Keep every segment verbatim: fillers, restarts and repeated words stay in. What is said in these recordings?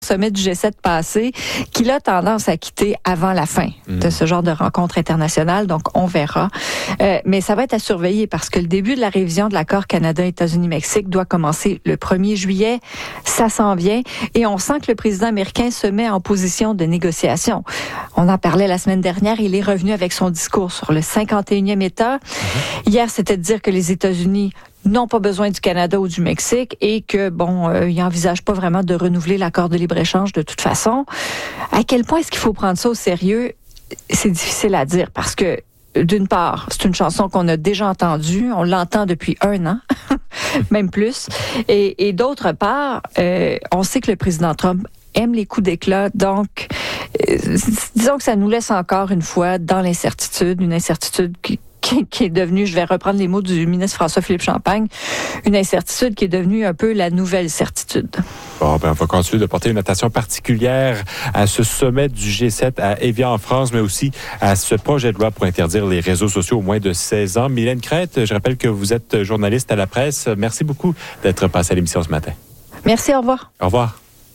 sommet du G sept passé qu'il a tendance à quitter avant la fin mmh. de ce genre de rencontre internationale. Donc, on verra. Euh, mais ça va être à surveiller parce que le début de la révision de l'accord Canada-États-Unis-Mexique doit commencer le premier juillet. Ça s'en vient. Et on sent que le président américain se met en position de négociation. On en parlait la semaine dernière. Il est revenu avec son discours sur le cinquante et unième État. Mmh. Hier, c'était de dire que les États-Unis n'ont pas besoin du Canada ou du Mexique et que, bon, euh, ils n'envisagent pas vraiment de renouveler l'accord de libre-échange de toute façon. À quel point est-ce qu'il faut prendre ça au sérieux? C'est difficile à dire parce que, d'une part, c'est une chanson qu'on a déjà entendue. On l'entend depuis un an, même plus. Et, et d'autre part, euh, on sait que le président Trump aime les coups d'éclat. Donc, euh, disons que ça nous laisse encore une fois dans l'incertitude, une incertitude qui Qui, qui est devenue, je vais reprendre les mots du ministre François-Philippe Champagne, une incertitude qui est devenue un peu la nouvelle certitude. Bon, ben, on va continuer de porter une attention particulière à ce sommet du G sept à Évian en France, mais aussi à ce projet de loi pour interdire les réseaux sociaux aux moins de seize ans. Mylène Crête, je rappelle que vous êtes journaliste à la presse. Merci beaucoup d'être passée à l'émission ce matin. Merci, au revoir. Au revoir.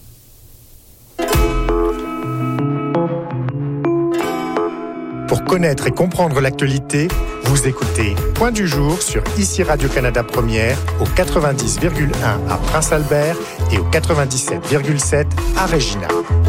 Pour connaître et comprendre l'actualité, vous écoutez Point du jour sur Ici Radio-Canada Première au quatre-vingt-dix virgule un à Prince-Albert et au quatre-vingt-dix-sept virgule sept à Regina.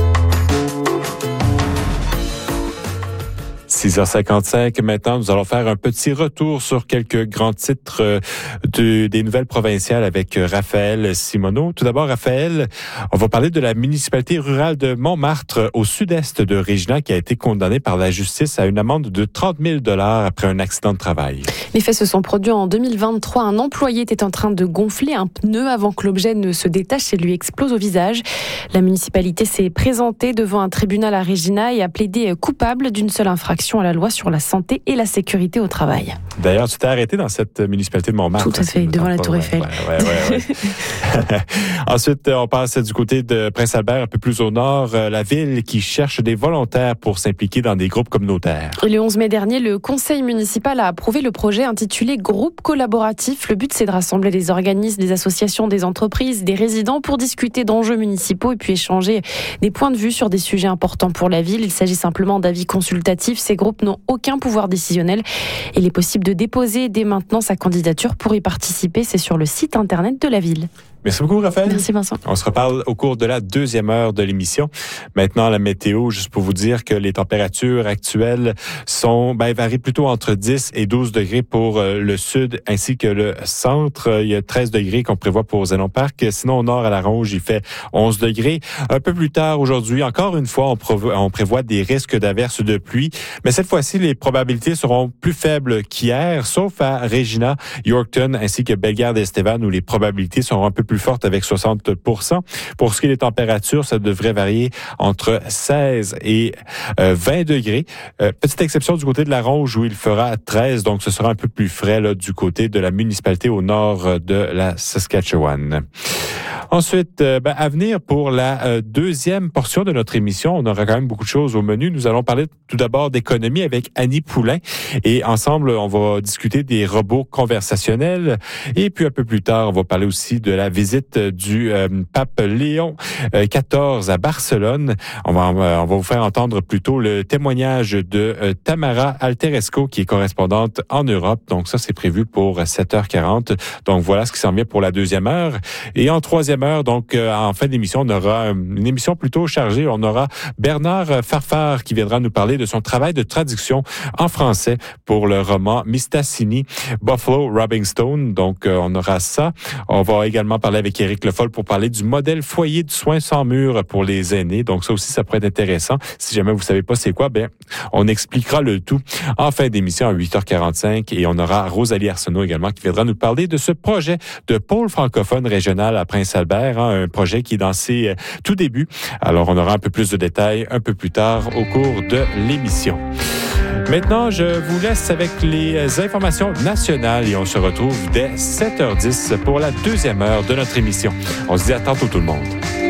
six heures cinquante-cinq, maintenant, nous allons faire un petit retour sur quelques grands titres euh, de, des nouvelles provinciales avec Raphaël Simoneau. Tout d'abord, Raphaël, on va parler de la municipalité rurale de Montmartre, au sud-est de Regina, qui a été condamnée par la justice à une amende de trente mille dollars après un accident de travail. Les faits se sont produits en deux mille vingt-trois. Un employé était en train de gonfler un pneu avant que l'objet ne se détache et lui explose au visage. La municipalité s'est présentée devant un tribunal à Regina et a plaidé coupable d'une seule infraction à la loi sur la santé et la sécurité au travail. D'ailleurs, tu t'es arrêté dans cette municipalité de Montmartre. Tout à fait, devant la Tour Eiffel. Ouais, ouais, ouais, ouais. Ensuite, on passe du côté de Prince-Albert, un peu plus au nord, la ville qui cherche des volontaires pour s'impliquer dans des groupes communautaires. Le onze mai dernier, le conseil municipal a approuvé le projet intitulé Groupe collaboratif. Le but, c'est de rassembler des organismes, des associations, des entreprises, des résidents pour discuter d'enjeux municipaux et puis échanger des points de vue sur des sujets importants pour la ville. Il s'agit simplement d'avis consultatifs. Ces groupes n'ont aucun pouvoir décisionnel. Il est possible de déposer dès maintenant sa candidature pour y participer. C'est sur le site internet de la ville. Merci beaucoup, Raphaël. Merci, Vincent. On se reparle au cours de la deuxième heure de l'émission. Maintenant, la météo, juste pour vous dire que les températures actuelles sont, ben, varient plutôt entre dix et douze degrés pour euh, le sud ainsi que le centre. Il y a treize degrés qu'on prévoit pour Zénon Park. Sinon, au nord, à la Ronge, il fait onze degrés. Un peu plus tard aujourd'hui, encore une fois, on, prévoit, on prévoit des risques d'averses de pluie. Mais cette fois-ci, les probabilités seront plus faibles qu'hier, sauf à Regina, Yorkton ainsi que Bellegarde-Estevan où les probabilités seront un peu plus forte avec soixante pour cent. Pour ce qui est des températures, ça devrait varier entre seize et euh, vingt degrés. Euh, petite exception du côté de la Ronge où il fera treize, donc ce sera un peu plus frais là, du côté de la municipalité au nord de la Saskatchewan. Ensuite, euh, ben, à venir pour la euh, deuxième portion de notre émission, on aura quand même beaucoup de choses au menu. Nous allons parler tout d'abord d'économie avec Annie Poulain et ensemble, on va discuter des robots conversationnels et puis un peu plus tard, on va parler aussi de la visite du euh, pape Léon quatorze à Barcelone. On va, on va vous faire entendre plutôt le témoignage de euh, Tamara Alteresco qui est correspondante en Europe. Donc ça, c'est prévu pour sept heures quarante. Donc voilà ce qui s'en vient pour la deuxième heure. Et en troisième heure, donc euh, en fin d'émission, on aura une émission plutôt chargée. On aura Bernard Farfar qui viendra nous parler de son travail de traduction en français pour le roman Mistassini, Buffalo Rubbing Stone. Donc euh, on aura ça. On va également parler avec Éric Lefol pour parler du modèle foyer du soin sans mur pour les aînés. Donc ça aussi, ça pourrait être intéressant. Si jamais vous savez pas c'est quoi, ben on expliquera le tout en fin d'émission à huit heures quarante-cinq et on aura Rosalie Arsenault également qui viendra nous parler de ce projet de pôle francophone régional à Prince-Albert, hein, un projet qui est dans ses euh, tout débuts. Alors on aura un peu plus de détails un peu plus tard au cours de l'émission. Maintenant, je vous laisse avec les informations nationales et on se retrouve dès sept heures dix pour la deuxième heure de notre émission. On se dit à tantôt tout le monde.